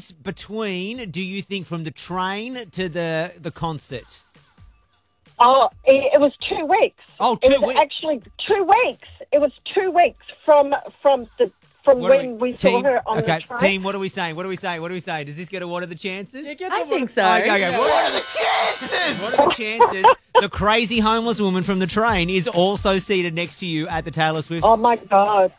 distance between, do you think, from the train to the concert? Oh, it was 2 weeks. Oh, it 2 was weeks. Actually, 2 weeks. It was 2 weeks from when we saw her on the train. Team, what are we saying? What are we saying? Does this get a what are the chances? I think so. Okay. What are the chances? What are the chances? The crazy homeless woman from the train is also seated next to you at the Taylor Swift. Oh, my God.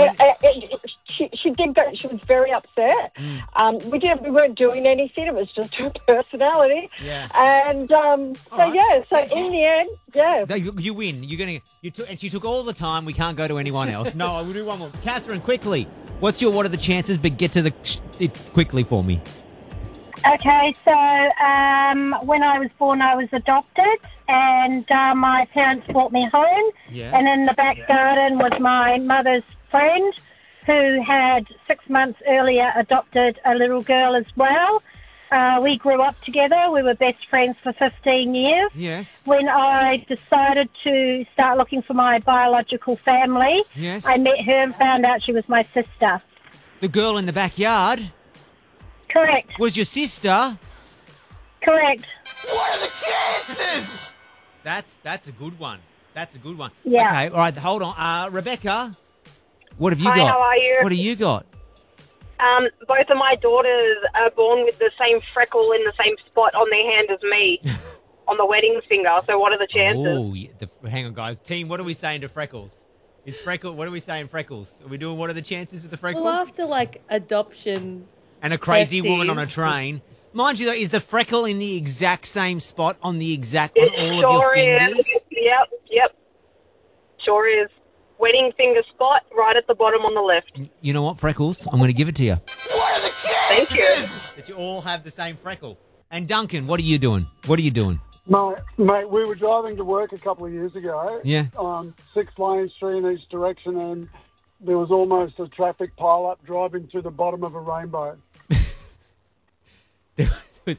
She did go. She was very upset. We weren't doing anything. It was just her personality. Yeah. And so in the end, yeah. No, you win. And she took all the time. We can't go to anyone else. No, I will do one more. Catherine, quickly. What are the chances? But get to it quickly for me. Okay, so when I was born, I was adopted, and my parents brought me home. Yeah. And in the back garden was my mother's friend, who had 6 months earlier adopted a little girl as well. We grew up together. We were best friends for 15 years. Yes. When I decided to start looking for my biological family, Yes. I met her and found out she was my sister. The girl in the backyard Correct. was your sister. Correct. What are the chances? That's a good one. Yeah. Okay, all right, hold on. Rebecca, what have you Hi, got? how are you? What have you got? Both of my daughters are born with the same freckle in the same spot on their hand as me, on the wedding finger. So what are the chances? Oh, yeah, hang on, guys. Team, what are we saying to Freckles? What are we saying, Freckles? Are we doing what are the chances of the freckle? Well, after adoption, And a crazy testing. woman on a train. Mind you, though, is the freckle in the exact same spot on all It of your sure fingers? is. Yep. Sure is. Wedding finger spot right at the bottom on the left. You know what, Freckles? I'm going to give it to you. What are the Thank you. chances that you all have the same freckle? And Duncan, what are you doing? Mate, we were driving to work a couple of years ago. Yeah. 6 lanes, 3 in each direction, and there was almost a traffic pile-up driving through the bottom of a rainbow. There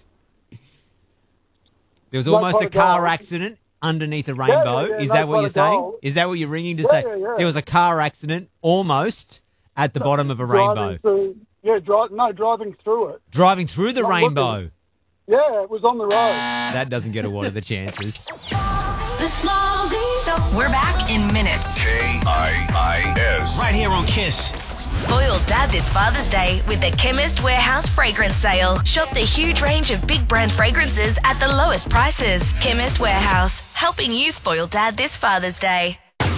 was almost a car accident underneath a rainbow. Yeah, Is no that what pot you're of saying? gold. Is that what you're ringing to Yeah, say? yeah. There was a car accident almost at the bottom of a rainbow. Driving through it. Driving through the Not rainbow. looking. Yeah, it was on the road. That doesn't get a what are the chances. The Small Z Show. We're back in minutes. KIIS. Right here on Kiss. Spoiled Dad this Father's Day with the Chemist Warehouse fragrance sale. Shop the huge range of big brand fragrances at the lowest prices. Chemist Warehouse, helping you spoil Dad this Father's Day.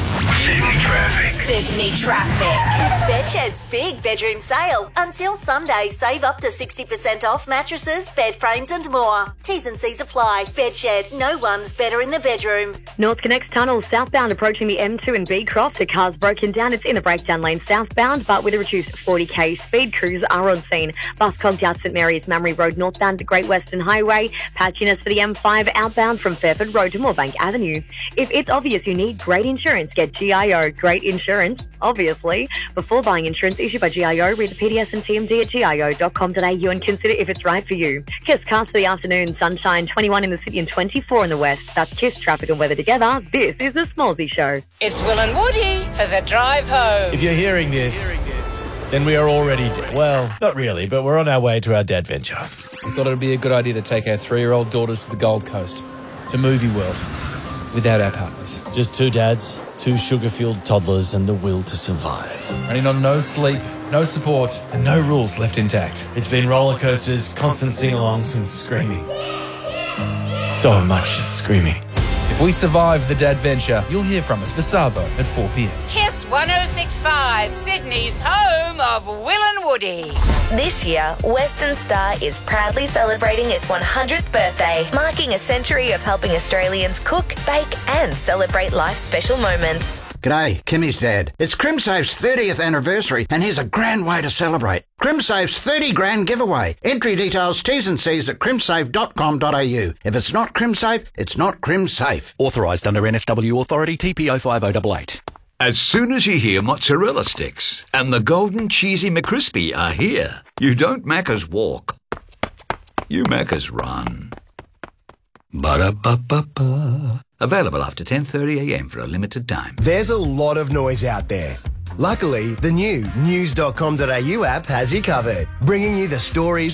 Sydney traffic. It's Bedshed's big bedroom sale. Until Sunday, save up to 60% off mattresses, bed frames and more. T's and C's apply. Bedshed, no one's better in the bedroom. North Connects Tunnel southbound approaching the M2 and B Cross. A car's broken down. It's in the breakdown lane southbound, but with a reduced 40k speed. Crews are on scene. Bus clogged out St Mary's Mamre Road northbound to Great Western Highway. Patchiness for the M5 outbound from Fairford Road to Moorebank Avenue. If it's obvious you need great insurance, get GIO. Great insurance, obviously. Before buying insurance issued by GIO, read the PDS and TMD at gio.com.au and consider if it's right for you. Kiss cast for the afternoon. Sunshine, 21 in the city and 24 in the west. That's Kiss traffic and weather together. This is the Smallsy Show. It's Will and Woody for the drive home. If you're hearing this, then we are already dead. Well, not really, but we're on our way to our dad venture. We thought it would be a good idea to take our 3-year-old daughters to the Gold Coast, to Movie World, without our partners. Just 2 dads, 2 sugar-filled toddlers, and the will to survive. Running on no sleep, no support, and no rules left intact. It's been roller coasters, constant sing-alongs, and screaming. So much screaming. If we survive the dad venture, you'll hear from us, Basabo, at 4 p.m. Kiss 106.5, Sydney's home of Will and Woody. This year, Western Star is proudly celebrating its 100th birthday, marking a century of helping Australians cook, bake and celebrate life's special moments. G'day, Kimmy's dad. It's CrimSafe's 30th anniversary, and here's a grand way to celebrate. CrimSafe's 30 grand giveaway. Entry details, T's and C's at crimsafe.com.au. If it's not CrimSafe, it's not CrimSafe. Authorised under NSW Authority TPO 5088. As soon as you hear mozzarella sticks and the golden cheesy McCrispy are here, you don't Macca's walk. You Macca's run. Ba-da-ba-ba-ba. Available after 10:30am for a limited time. There's a lot of noise out there. Luckily, the new news.com.au app has you covered, bringing you the stories